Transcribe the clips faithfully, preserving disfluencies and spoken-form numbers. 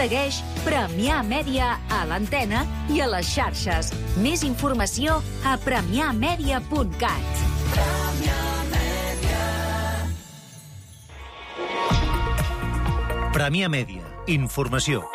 Segueix Premià Mèdia a l'antena i a les xarxes. Més informació a premià mèdia punt cat. Premià Mèdia. Informació.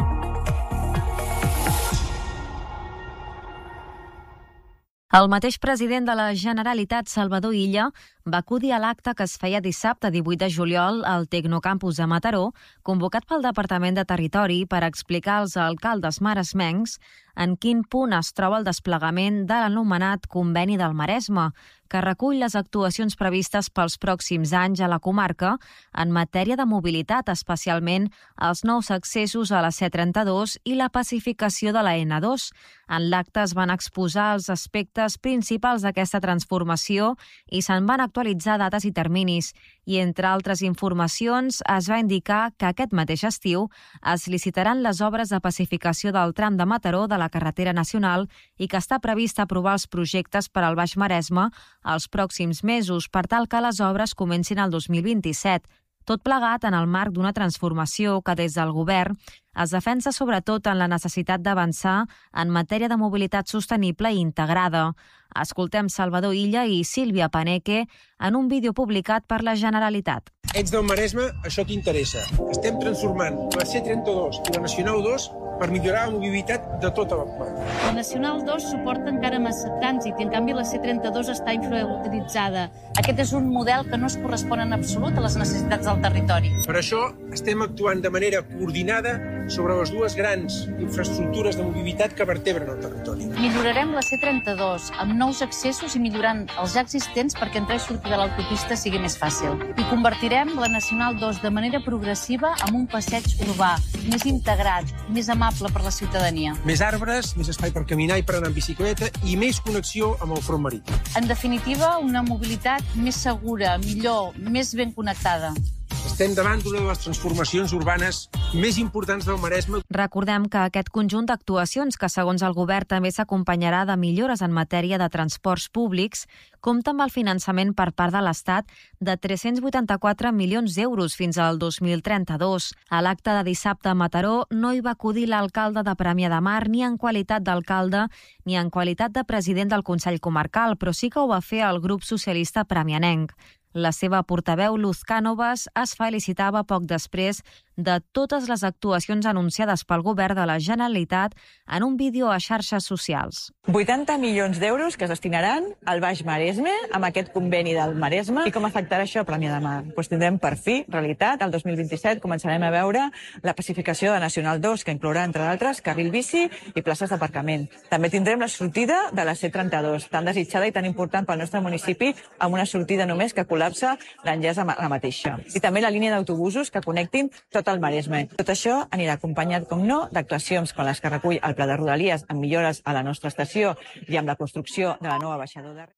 El mateix president de la Generalitat, Salvador Illa, va acudir a l'acte que es feia dissabte divuit de juliol al Tecnocampus de Mataró, convocat pel Departament de Territori per explicar als alcaldes maresmencs en quin punt es troba el desplegament de l'anomenat Conveni del Maresme, que recull les actuacions previstes pels pròxims anys a la comarca en matèria de mobilitat, especialment els nous accessos a la C trenta-dos i la pacificació de la ena dos. En l'acte es van exposar els aspectes principals d'aquesta transformació i se'n van actualitzar dates i terminis. I, entre altres informacions, es va indicar que aquest mateix estiu es licitaran les obres de pacificació del tram de Mataró de la carretera nacional i que està previst aprovar els projectes per al Baix Maresme els pròxims mesos per tal que les obres comencin el dos mil vint-i-set. Tot plegat en el marc d'una transformació que des del govern es defensa sobretot en la necessitat d'avançar en matèria de mobilitat sostenible i integrada. Escoltem Salvador Illa i Sílvia Paneque en un vídeo publicat per la Generalitat. Ets del Maresme, això t'interessa. Estem transformant la C trenta-dos i la Nacional dos per millorar la mobilitat de tota la comarca. La Nacional dos suporta encara massa trànsit i, en canvi, la C trenta-dos està infrautilitzada. Aquest és un model que no es correspon en absolut a les necessitats del territori. Per això estem actuant de manera coordinada sobre les dues grans infraestructures de mobilitat que vertebren el territori. Millorarem la C trenta-dos amb nous accessos i millorant els ja existents perquè entrar i sortir de l'autopista sigui més fàcil. I convertirem la Nacional dos de manera progressiva en un passeig urbà, més integrat, més amable per la ciutadania. Més arbres, més espai per caminar i per anar en bicicleta i més connexió amb el front marítim. En definitiva, una mobilitat més segura, millor, més ben connectada. Estem davant d'una de les transformacions urbanes més importants del Maresme. Recordem que aquest conjunt d'actuacions, que segons el govern també s'acompanyarà de millores en matèria de transports públics, compta amb el finançament per part de l'Estat de tres-cents vuitanta-quatre milions d'euros fins al dos mil trenta-dos. A l'acte de dissabte a Mataró no hi va acudir l'alcalde de Premià de Mar ni en qualitat d'alcalde ni en qualitat de president del Consell Comarcal, però sí que ho va fer el grup socialista premianenc. La seva portaveu, Luz Cánovas, es felicitava poc després de totes les actuacions anunciades pel govern de la Generalitat en un vídeo a xarxes socials. vuitanta milions d'euros que es destinaran al Baix Maresme amb aquest conveni del Maresme. I com afectarà això a Premià de Mar? Pues tindrem per fi realitat. El dos mil vint-i-set començarem a veure la pacificació de Nacional dos, que inclourà, entre d'altres, carril bici i places d'aparcament. També tindrem la sortida de la C trenta-dos, tan desitjada i tan important pel nostre municipi, amb una sortida només que col·lapsa l'enllaç amb la mateixa. I també la línia d'autobusos que connectin tot el Maresme. Tot això anirà acompanyat, com no, d'actuacions com les que recull el Pla de Rodalies amb millores a la nostra estació i amb la construcció de la nova baixador de...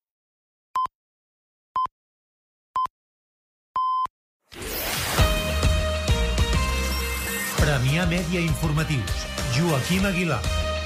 Premià Mèdia Informatius. Joaquim Aguilar.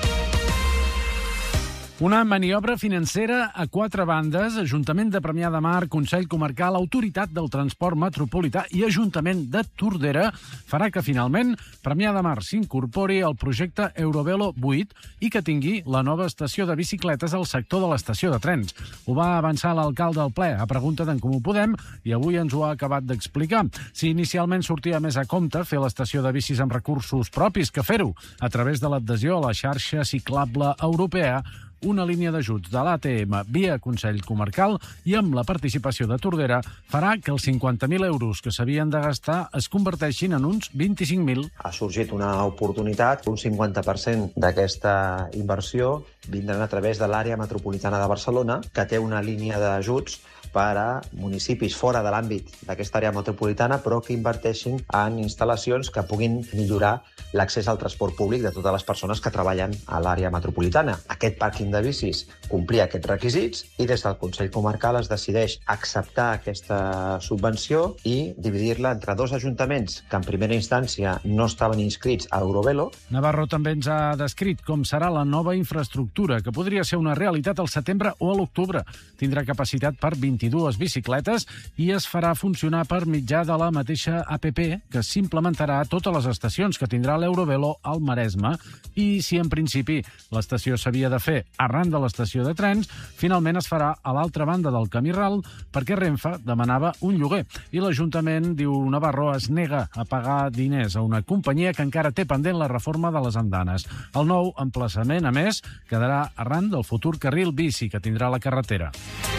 Una maniobra financera a quatre bandes, Ajuntament de Premià de Mar, Consell Comarcal, Autoritat del Transport Metropolità i Ajuntament de Tordera, farà que finalment Premià de Mar s'incorpori al projecte Eurovelo vuit i que tingui la nova estació de bicicletes al sector de l'estació de trens. Ho va avançar l'alcalde al ple a pregunta d'en Comú Podem i avui ens ho ha acabat d'explicar. Si inicialment sortia més a compte fer l'estació de bicis amb recursos propis que fer-ho a través de l'adhesió a la xarxa ciclable europea, una línia d'ajuts de l'A T M via Consell Comarcal i amb la participació de Tordera farà que els cinquanta mil euros que s'havien de gastar es converteixin en uns vint-i-cinc mil. Ha sorgit una oportunitat. Un cinquanta per cent d'aquesta inversió vindran a través de l'àrea metropolitana de Barcelona, que té una línia d'ajuts per a municipis fora de l'àmbit d'aquesta àrea metropolitana, però que inverteixin en instal·lacions que puguin millorar l'accés al transport públic de totes les persones que treballen a l'àrea metropolitana. Aquest pàrquing de bicis complia aquests requisits i des del Consell Comarcal es decideix acceptar aquesta subvenció i dividir-la entre dos ajuntaments que en primera instància no estaven inscrits a Eurovelo. Navarro també ens ha descrit com serà la nova infraestructura, que podria ser una realitat al setembre o a l'octubre. Tindrà capacitat per vint vint-i-dues bicicletes i es farà funcionar per mitjà de la mateixa app que s'implementarà a totes les estacions que tindrà l'Eurovelo al Maresme. I si en principi l'estació s'havia de fer arran de l'estació de trens, finalment es farà a l'altra banda del camí ral perquè Renfe demanava un lloguer. I l'Ajuntament, diu Navarro, es nega a pagar diners a una companyia que encara té pendent la reforma de les andanes. El nou emplaçament, a més, quedarà arran del futur carril bici que tindrà la carretera.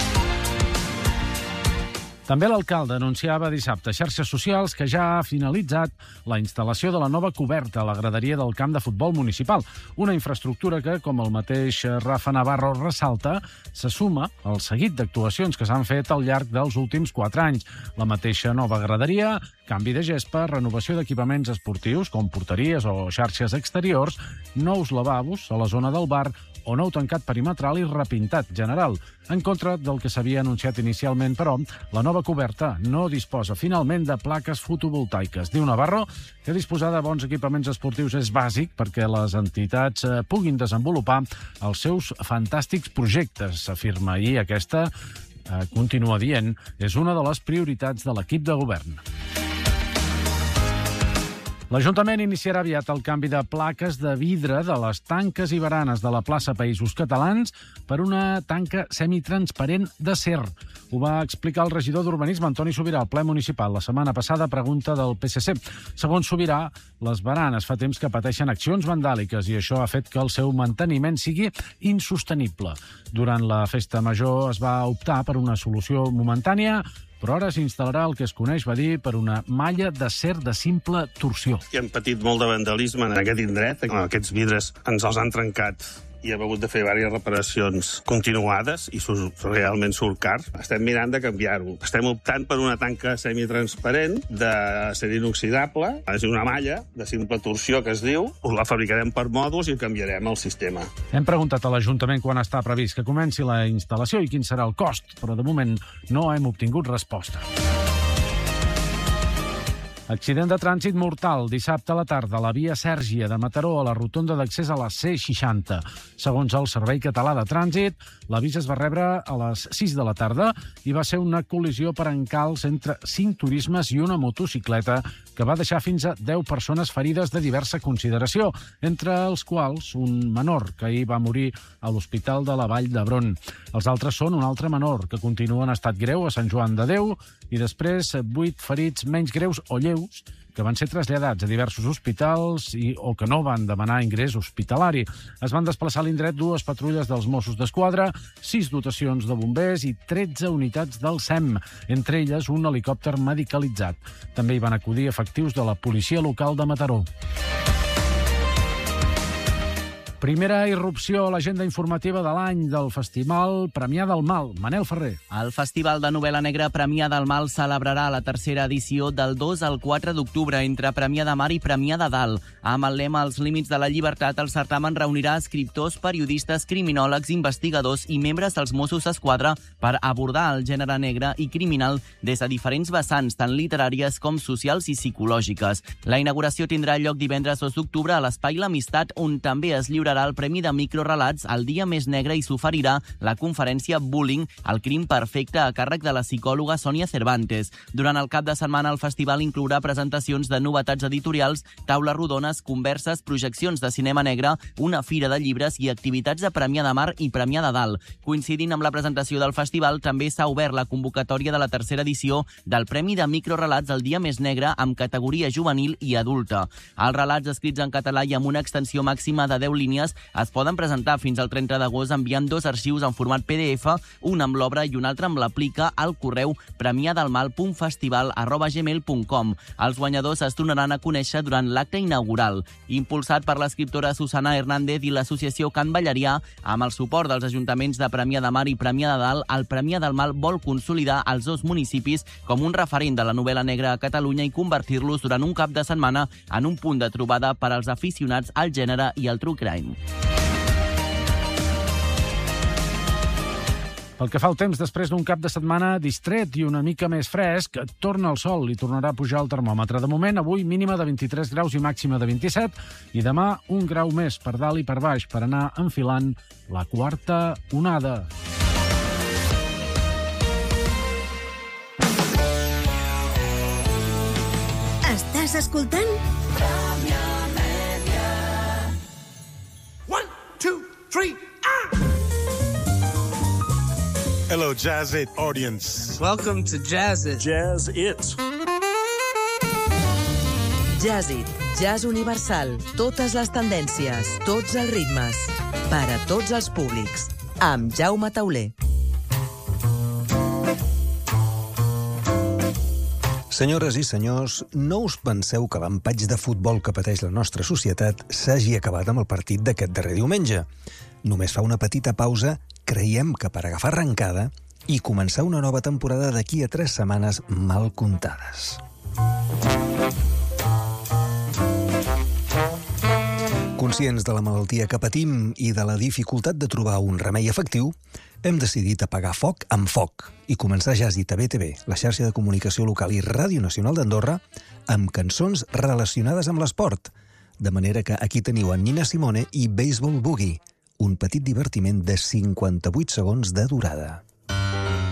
També l'alcalde anunciava dissabte a xarxes socials que ja ha finalitzat la instal·lació de la nova coberta a la graderia del camp de futbol municipal, una infraestructura que, com el mateix Rafa Navarro ressalta, se suma al seguit d'actuacions que s'han fet al llarg dels últims quatre anys. La mateixa nova graderia, canvi de gespa, renovació d'equipaments esportius, com porteries o xarxes exteriors, nous lavabos a la zona del bar o nou tancat perimetral i repintat general. En contra del que s'havia anunciat inicialment, però, la nova coberta no disposa finalment de plaques fotovoltaiques. Diu Navarro que disposar de bons equipaments esportius és bàsic perquè les entitats puguin desenvolupar els seus fantàstics projectes, s'afirma, i aquesta, eh, continua dient, és una de les prioritats de l'equip de govern. L'Ajuntament iniciarà aviat el canvi de plaques de vidre de les tanques i baranes de la plaça Països Catalans per una tanca semitransparent d'acer. Ho va explicar el regidor d'Urbanisme, Antoni Sobirà, al ple municipal la setmana passada a pregunta del P S C. Segons Sobirà, les baranes fa temps que pateixen accions vandàliques i això ha fet que el seu manteniment sigui insostenible. Durant la festa major es va optar per una solució momentània, però ara s'instal·larà el que es coneix, va dir, per una malla d'acer de simple torsió. I hem patit molt de vandalisme en aquest indret. Aquests vidres ens els han trencat i hem hagut de fer diverses reparacions continuades i surt, realment surt car. Estem mirant de canviar-ho. Estem optant per una tanca semitransparent d'acer inoxidable, és una malla de simple torsió que es diu, la fabricarem per mòduls i canviarem el sistema. Hem preguntat a l'Ajuntament quan està previst que comenci la instal·lació i quin serà el cost, però de moment no hem obtingut resposta. Accident de trànsit mortal dissabte a la tarda a la via Sèrgia de Mataró a la rotonda d'accés a la C seixanta. Segons el Servei Català de Trànsit, l'avís es va rebre a les sis de la tarda i va ser una col·lisió per encalç entre cinc turismes i una motocicleta que va deixar fins a deu persones ferides de diversa consideració, entre els quals un menor que ahir va morir a l'Hospital de la Vall d'Hebron. Els altres són un altre menor que continua en estat greu a Sant Joan de Déu i després vuit ferits menys greus o lleus que van ser traslladats a diversos hospitals i, o que no van demanar ingrés hospitalari. Es van desplaçar a l'indret dues patrulles dels Mossos d'Esquadra, sis dotacions de bombers i tretze unitats del S E M, entre elles un helicòpter medicalitzat. També hi van acudir efectius de la policia local de Mataró. Primera irrupció a l'agenda informativa de l'any del Festival Premià del Mal. Manel Ferrer. El Festival de Novel·la Negra Premià del Mal celebrarà la tercera edició del dos al quatre d'octubre entre Premià de Mar i Premià de Dalt. Amb el lema Els límits de la llibertat, el certamen reunirà escriptors, periodistes, criminòlegs, investigadors i membres dels Mossos d'Esquadra per abordar el gènere negre i criminal des de diferents vessants, tant literàries com socials i psicològiques. La inauguració tindrà lloc divendres dos d'octubre a l'Espai L'Amistat, on també es lliurarà el Premi de Microrelats El dia més negre i s'oferirà la conferència Bullying, el crim perfecte, a càrrec de la psicòloga Sònia Cervantes. Durant el cap de setmana, el festival inclourà presentacions de novetats editorials, taules rodones, converses, projeccions de cinema negre, una fira de llibres i activitats de Premià de Mar i Premià de Dalt. Coincidint amb la presentació del festival, també s'ha obert la convocatòria de la tercera edició del Premi de Microrelats El dia més negre amb categoria juvenil i adulta. Els relats escrits en català i amb una extensió màxima de deu línies es poden presentar fins al trenta d'agost enviant dos arxius en format P D F, un amb l'obra i un altre amb l'aplica al correu premiadelmal punt festival arroba gmail punt com. Els guanyadors es donaran a conèixer durant l'acte inaugural. Impulsat per l'escriptora Susana Hernández i l'associació Can Ballarià, amb el suport dels ajuntaments de Premià de Mar i Premià de Dalt, el Premià del Mal vol consolidar els dos municipis com un referent de la novel·la negra a Catalunya i convertir-los durant un cap de setmana en un punt de trobada per als aficionats al gènere i al true crime. Pel que fa al temps, després d'un cap de setmana distret i una mica més fresc, torna el sol i tornarà a pujar el termòmetre. De moment, avui mínima de vint-i-tres graus i màxima de vint-i-set, i demà un grau més per dalt i per baix per anar enfilant la quarta onada. Estàs escoltant? One, two, three, ah! Hello, Jazz It audience. Welcome to Jazz It. Jazz It. Jazz It, jazz universal, totes les tendències, tots els ritmes, per a tots els públics, amb Jaume Tauler. Senyores i senyors, no us penseu que l'empatx de futbol que pateix la nostra societat s'hagi acabat amb el partit d'aquest darrer diumenge. Només fa una petita pausa, creiem que per agafar arrencada i començar una nova temporada d'aquí a tres setmanes mal comptades. Conscients de la malaltia que patim i de la dificultat de trobar un remei efectiu, hem decidit apagar foc amb foc i començar Jazz It a B T V, la xarxa de comunicació local i Ràdio Nacional d'Andorra, amb cançons relacionades amb l'esport. De manera que aquí teniu en Nina Simone i Baseball Boogie, un petit divertiment de cinquanta-vuit segons de durada.